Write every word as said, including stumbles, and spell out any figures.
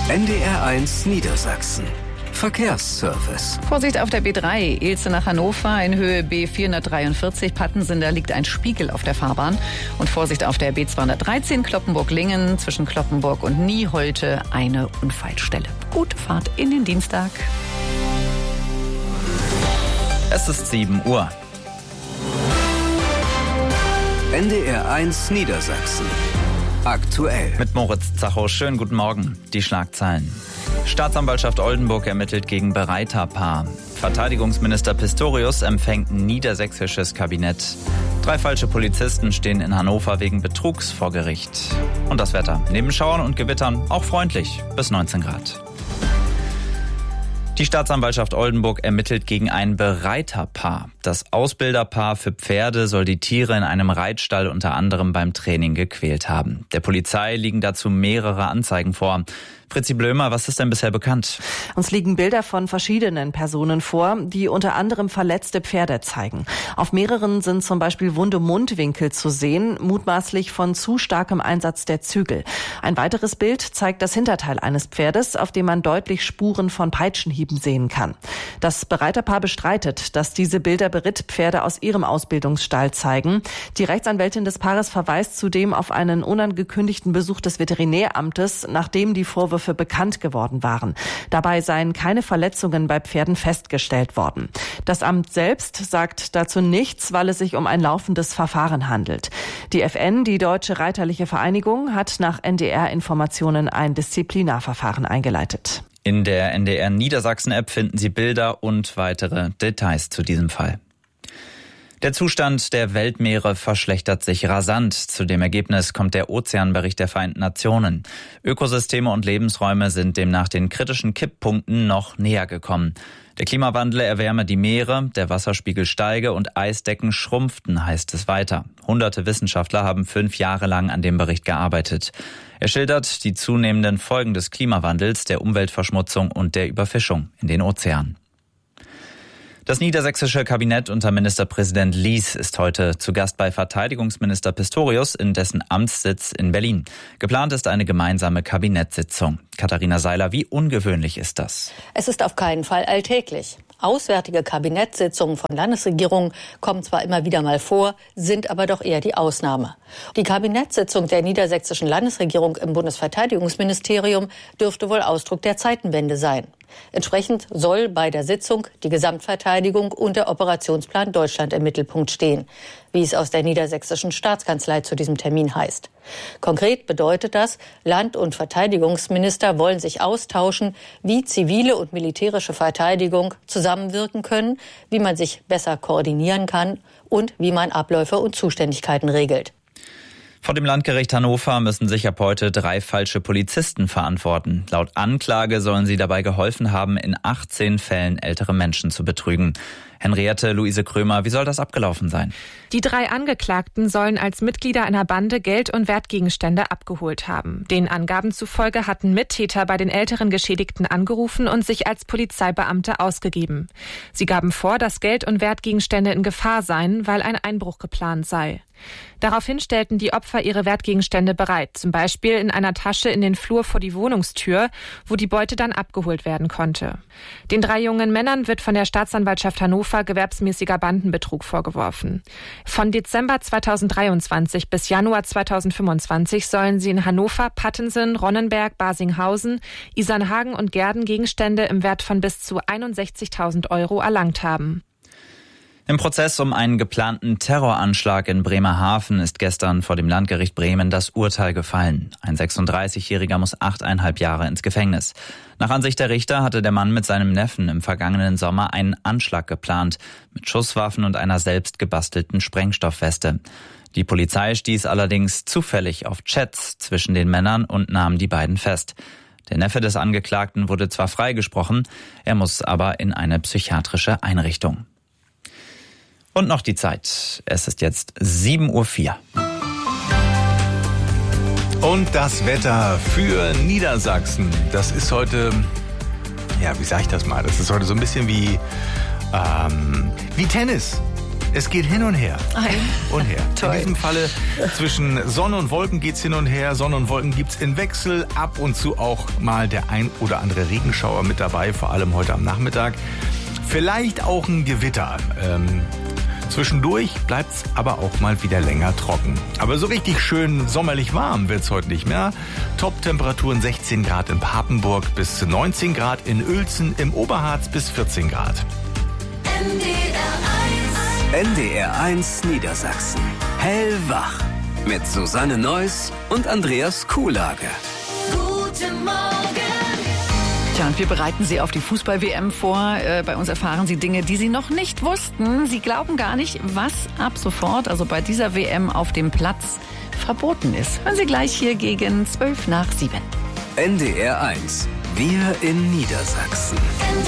N D R eins Niedersachsen. Verkehrsservice. Vorsicht auf der B drei, Ilze nach Hannover in Höhe B vierhundertdreiundvierzig Pattensen, da liegt ein Spiegel auf der Fahrbahn. Und Vorsicht auf der B zweihundertdreizehn Kloppenburg-Lingen zwischen Kloppenburg und Nieholte eine Unfallstelle. Gute Fahrt in den Dienstag. Es ist sieben Uhr. N D R eins Niedersachsen. Aktuell. Mit Moritz Zacho. Schönen guten Morgen. Die Schlagzeilen. Staatsanwaltschaft Oldenburg ermittelt gegen Bereiterpaar. Verteidigungsminister Pistorius empfängt niedersächsisches Kabinett. Drei falsche Polizisten stehen in Hannover wegen Betrugs vor Gericht. Und das Wetter. Neben Schauern und Gewittern auch freundlich. Bis neunzehn Grad. Die Staatsanwaltschaft Oldenburg ermittelt gegen ein Bereiterpaar. Das Ausbilderpaar für Pferde soll die Tiere in einem Reitstall unter anderem beim Training gequält haben. Der Polizei liegen dazu mehrere Anzeigen vor. Fritzi Blömer, was ist denn bisher bekannt? Uns liegen Bilder von verschiedenen Personen vor, die unter anderem verletzte Pferde zeigen. Auf mehreren sind zum Beispiel wunde Mundwinkel zu sehen, mutmaßlich von zu starkem Einsatz der Zügel. Ein weiteres Bild zeigt das Hinterteil eines Pferdes, auf dem man deutlich Spuren von Peitschenhieben sehen kann. Das Bereiterpaar bestreitet, dass diese Bilder Berittpferde aus ihrem Ausbildungsstall zeigen. Die Rechtsanwältin des Paares verweist zudem auf einen unangekündigten Besuch des Veterinäramtes, nachdem die Vorwürfe bekannt geworden waren. Dabei seien keine Verletzungen bei Pferden festgestellt worden. Das Amt selbst sagt dazu nichts, weil es sich um ein laufendes Verfahren handelt. Die F N, die Deutsche Reiterliche Vereinigung, hat nach N D R-Informationen ein Disziplinarverfahren eingeleitet. In der N D R Niedersachsen-App finden Sie Bilder und weitere Details zu diesem Fall. Der Zustand der Weltmeere verschlechtert sich rasant. Zu dem Ergebnis kommt der Ozeanbericht der Vereinten Nationen. Ökosysteme und Lebensräume sind demnach den kritischen Kipppunkten noch näher gekommen. Der Klimawandel erwärme die Meere, der Wasserspiegel steige und Eisdecken schrumpften, heißt es weiter. Hunderte Wissenschaftler haben fünf Jahre lang an dem Bericht gearbeitet. Er schildert die zunehmenden Folgen des Klimawandels, der Umweltverschmutzung und der Überfischung in den Ozeanen. Das niedersächsische Kabinett unter Ministerpräsident Lies ist heute zu Gast bei Verteidigungsminister Pistorius in dessen Amtssitz in Berlin. Geplant ist eine gemeinsame Kabinettssitzung. Katharina Seiler, wie ungewöhnlich ist das? Es ist auf keinen Fall alltäglich. Auswärtige Kabinettssitzungen von Landesregierungen kommen zwar immer wieder mal vor, sind aber doch eher die Ausnahme. Die Kabinettssitzung der niedersächsischen Landesregierung im Bundesverteidigungsministerium dürfte wohl Ausdruck der Zeitenwende sein. Entsprechend soll bei der Sitzung die Gesamtverteidigung und der Operationsplan Deutschland im Mittelpunkt stehen, wie es aus der niedersächsischen Staatskanzlei zu diesem Termin heißt. Konkret bedeutet das, Land- und Verteidigungsminister wollen sich austauschen, wie zivile und militärische Verteidigung zusammenwirken können, wie man sich besser koordinieren kann und wie man Abläufe und Zuständigkeiten regelt. Vor dem Landgericht Hannover müssen sich ab heute drei falsche Polizisten verantworten. Laut Anklage sollen sie dabei geholfen haben, in achtzehn Fällen ältere Menschen zu betrügen. Henriette Luise Krömer, wie soll das abgelaufen sein? Die drei Angeklagten sollen als Mitglieder einer Bande Geld und Wertgegenstände abgeholt haben. Den Angaben zufolge hatten Mittäter bei den älteren Geschädigten angerufen und sich als Polizeibeamte ausgegeben. Sie gaben vor, dass Geld und Wertgegenstände in Gefahr seien, weil ein Einbruch geplant sei. Daraufhin stellten die Opfer ihre Wertgegenstände bereit, zum Beispiel in einer Tasche in den Flur vor die Wohnungstür, wo die Beute dann abgeholt werden konnte. Den drei jungen Männern wird von der Staatsanwaltschaft Hannover gewerbsmäßiger Bandenbetrug vorgeworfen. Von Dezember zweitausenddreiundzwanzig bis Januar zweitausendfünfundzwanzig sollen sie in Hannover, Pattensen, Ronnenberg, Basinghausen, Isernhagen und Gehrden Gegenstände im Wert von bis zu einundsechzigtausend Euro erlangt haben. Im Prozess um einen geplanten Terroranschlag in Bremerhaven ist gestern vor dem Landgericht Bremen das Urteil gefallen. Ein sechsunddreißigjähriger muss achteinhalb Jahre ins Gefängnis. Nach Ansicht der Richter hatte der Mann mit seinem Neffen im vergangenen Sommer einen Anschlag geplant, mit Schusswaffen und einer selbst gebastelten Sprengstoffweste. Die Polizei stieß allerdings zufällig auf Chats zwischen den Männern und nahm die beiden fest. Der Neffe des Angeklagten wurde zwar freigesprochen, er muss aber in eine psychiatrische Einrichtung. Und noch die Zeit. Es ist jetzt sieben Uhr vier. Und das Wetter für Niedersachsen. Das ist heute, ja, wie sage ich das mal? Das ist heute so ein bisschen wie, ähm, wie Tennis. Es geht hin und her. Ein. Und her. Toll. In diesem Falle zwischen Sonne und Wolken geht's hin und her. Sonne und Wolken gibt's in Wechsel. Ab und zu auch mal der ein oder andere Regenschauer mit dabei, vor allem heute am Nachmittag. Vielleicht auch ein Gewitter. Ähm, zwischendurch bleibt's aber auch mal wieder länger trocken. Aber so richtig schön sommerlich warm wird's heute nicht mehr. Top-Temperaturen sechzehn Grad in Papenburg bis neunzehn Grad in Uelzen, im Oberharz bis vierzehn Grad. N D R eins Niedersachsen. Hellwach. Mit Susanne Neuss und Andreas Kuhlage. Guten Morgen. Tja, und wir bereiten Sie auf die Fußball-W M vor. Äh, bei uns erfahren Sie Dinge, die Sie noch nicht wussten. Sie glauben gar nicht, was ab sofort, also bei dieser W M auf dem Platz, verboten ist. Hören Sie gleich hier gegen zwölf nach sieben. N D R eins. Wir in Niedersachsen. N D